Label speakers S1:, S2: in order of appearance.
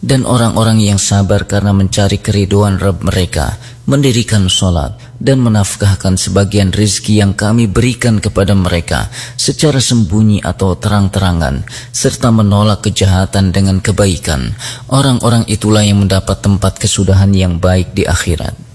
S1: Dan orang-orang yang sabar karena mencari keridhaan Rabb mereka, mendirikan sholat dan menafkahkan sebagian rizki yang kami berikan kepada mereka secara sembunyi atau terang-terangan, serta menolak kejahatan dengan kebaikan, orang-orang itulah yang mendapat tempat kesudahan yang baik di akhirat.